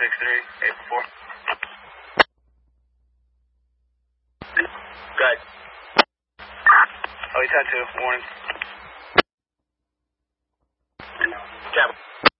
864. Good. Oh, he's had 2. Warning. Cap.